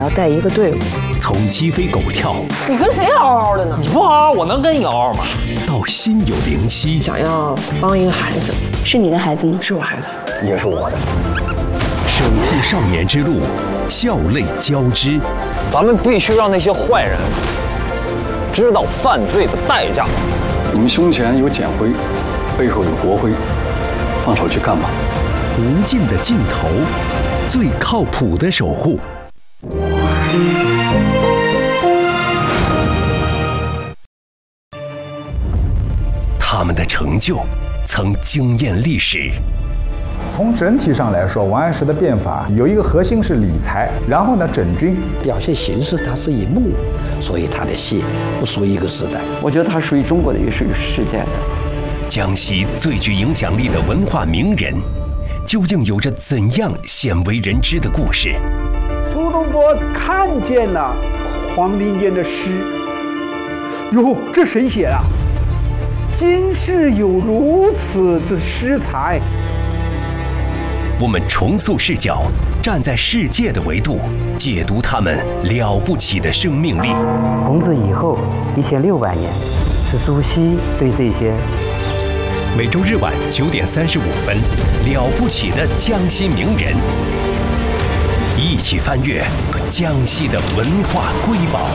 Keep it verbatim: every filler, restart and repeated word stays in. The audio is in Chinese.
要带一个队伍， 从鸡飞狗跳， 你跟谁嗷嗷的呢？ 你不嗷嗷，我能跟你嗷嗷吗？ 到心有灵犀， 想要帮一个孩子， 是你的孩子吗？ 是我孩子， 也是我的。 守护少年之路，笑泪交织。 咱们必须让那些坏人知道犯罪的代价。 你们胸前有简徽，背后有国徽，放手去干吧。 无尽的尽头，最靠谱的守护。他们的成就曾惊艳历史。 从整体上来说，王安石的变法有一个核心是理财，然后呢整军。 表现形式它是一幕，所以他的戏不属于一个时代。 我觉得它属于中国的，也属于世界的。 江西最具影响力的文化名人，究竟有着怎样鲜为人知的故事？ 苏东坡看见了黄庭坚的诗，哟，这谁写的？今世有如此之诗才。 我们重塑视角，站在世界的维度，解读他们了不起的生命力。 孔子以后一千六百年，是朱熹对这些。 每周日晚九点三十五分，了不起的江西名人，一起翻阅江西的文化瑰宝。